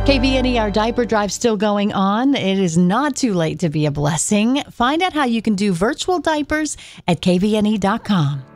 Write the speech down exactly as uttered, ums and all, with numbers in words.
K V N E, our diaper drive still going on. It is not too late to be a blessing. Find out how you can do virtual diapers at K V N E dot com.